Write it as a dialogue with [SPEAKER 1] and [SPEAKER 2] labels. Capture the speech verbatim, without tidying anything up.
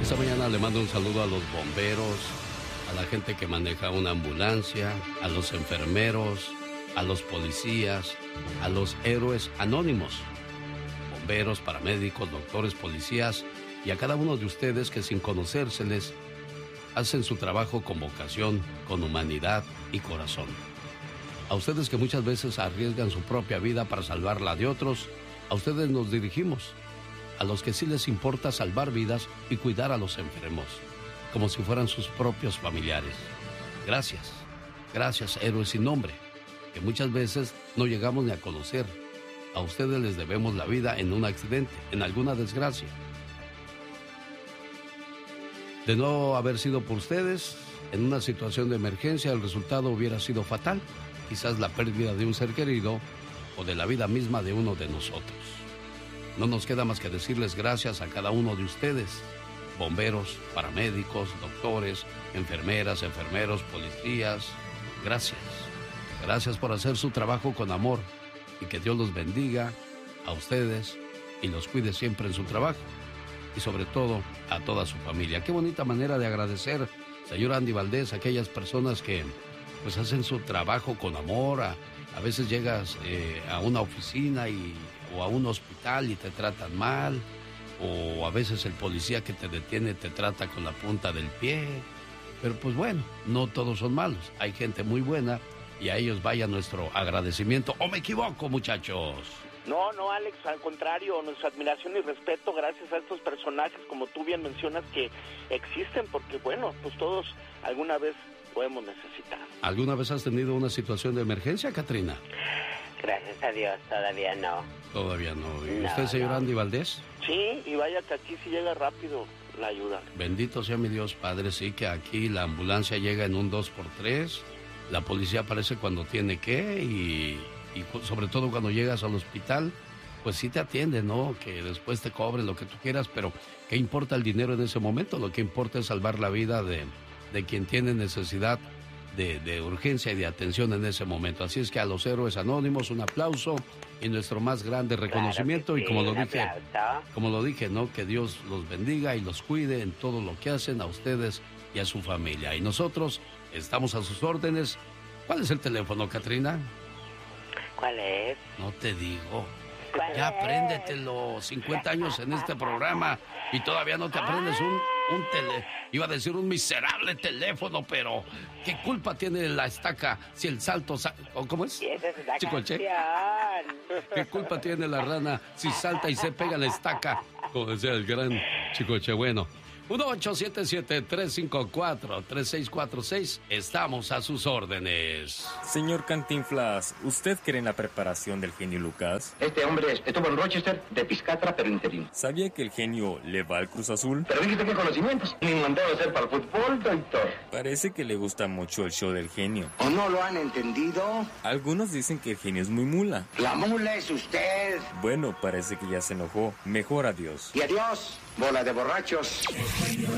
[SPEAKER 1] Esta mañana le mando un saludo a los bomberos, a la gente que maneja una ambulancia, a los enfermeros, a los policías, a los héroes anónimos, bomberos, paramédicos, doctores, policías y a cada uno de ustedes que sin conocérseles hacen su trabajo con vocación, con humanidad y corazón. A ustedes que muchas veces arriesgan su propia vida para salvar la de otros, a ustedes nos dirigimos. A los que sí les importa salvar vidas y cuidar a los enfermos, como si fueran sus propios familiares. Gracias, gracias, héroes sin nombre, que muchas veces no llegamos ni a conocer. A ustedes les debemos la vida en un accidente, en alguna desgracia. De no haber sido por ustedes, en una situación de emergencia, el resultado hubiera sido fatal. Quizás la pérdida de un ser querido o de la vida misma de uno de nosotros. No nos queda más que decirles gracias a cada uno de ustedes, bomberos, paramédicos, doctores, enfermeras, enfermeros, policías. Gracias. Gracias por hacer su trabajo con amor y que Dios los bendiga a ustedes y los cuide siempre en su trabajo y sobre todo a toda su familia. Qué bonita manera de agradecer, señor Andy Valdés, a aquellas personas que pues hacen su trabajo con amor. A, a veces llegas eh, a una oficina y o a un hospital y te tratan mal, o a veces el policía que te detiene te trata con la punta del pie, pero pues bueno, no todos son malos, hay gente muy buena y a ellos vaya nuestro agradecimiento. ¿O me equivoco, muchachos?
[SPEAKER 2] No, no, Alex, al contrario, nuestra admiración y respeto gracias a estos personajes, como tú bien mencionas, que existen, porque bueno, pues todos alguna vez podemos necesitar.
[SPEAKER 1] ¿Alguna vez has tenido una situación de emergencia, Catrina?
[SPEAKER 3] Gracias a Dios, todavía no.
[SPEAKER 1] Todavía no. ¿Y
[SPEAKER 3] no,
[SPEAKER 1] usted, señor
[SPEAKER 3] no.
[SPEAKER 1] Andy Valdés?
[SPEAKER 2] Sí, y vaya que aquí sí llega rápido la ayuda.
[SPEAKER 1] Bendito sea mi Dios, Padre, sí, que aquí la ambulancia llega en un dos por tres, la policía aparece cuando tiene que y, y sobre todo cuando llegas al hospital, pues sí te atiende, ¿no? Que después te cobren lo que tú quieras, pero ¿qué importa el dinero en ese momento? Lo que importa es salvar la vida de, de quien tiene necesidad De, de urgencia y de atención en ese momento. Así es que a los héroes anónimos un aplauso y nuestro más grande reconocimiento.
[SPEAKER 3] Claro que
[SPEAKER 1] y como
[SPEAKER 3] sí,
[SPEAKER 1] lo
[SPEAKER 3] un
[SPEAKER 1] dije,
[SPEAKER 3] aplauso.
[SPEAKER 1] como lo dije, ¿no? Que Dios los bendiga y los cuide en todo lo que hacen, a ustedes y a su familia. Y nosotros estamos a sus órdenes. ¿Cuál es el teléfono, Catrina?
[SPEAKER 3] ¿Cuál es?
[SPEAKER 1] No te digo.
[SPEAKER 3] ¿Cuál
[SPEAKER 1] Ya
[SPEAKER 3] es?
[SPEAKER 1] apréndetelo. cincuenta años en este programa y todavía no te aprendes un, un tele... Iba a decir un miserable teléfono, pero ¿qué culpa tiene la estaca si el salto... Sa... ¿Cómo es?
[SPEAKER 3] Y esa es la
[SPEAKER 1] Chicoche.
[SPEAKER 3] canción.
[SPEAKER 1] ¿Qué culpa tiene la rana si salta y se pega la estaca? Como decía el gran Chicoche. Bueno, uno ocho siete siete, tres cinco cuatro, tres seis cuatro seis. Estamos a sus órdenes.
[SPEAKER 4] Señor Cantinflas, ¿usted cree en la preparación del genio Lucas?
[SPEAKER 5] Este hombre estuvo en Rochester de piscatra, pero interino.
[SPEAKER 4] ¿Sabía que el genio le va al Cruz Azul?
[SPEAKER 5] Pero fíjate qué conocimientos. Ni mandado hacer para el fútbol, doctor.
[SPEAKER 4] Parece que le gusta mucho el show del genio.
[SPEAKER 6] ¿O no lo han entendido?
[SPEAKER 4] Algunos dicen que el genio es muy mula.
[SPEAKER 6] La mula es usted.
[SPEAKER 4] Bueno, parece que ya se enojó. Mejor adiós.
[SPEAKER 6] Y adiós, bola de borrachos.